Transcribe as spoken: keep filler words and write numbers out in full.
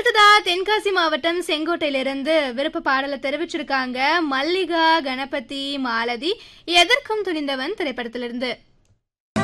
அடுத்ததா தென்காசி மாவட்டம் செங்கோட்டையிலிருந்து விருப்ப பாடலை தெரிவிச்சிருக்காங்க மல்லிகா, கணபதி, மாலதி. எதற்கும் துணிந்தவன் திரைப்படத்திலிருந்து.